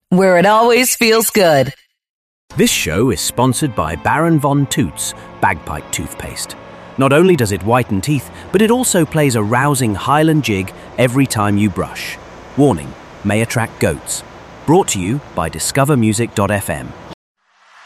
where it always feels good. This show is sponsored by Baron Von Toots Bagpipe Toothpaste. Not only does it whiten teeth, but it also plays a rousing Highland jig every time you brush. Warning, may attract goats. Brought to you by discovermusic.fm.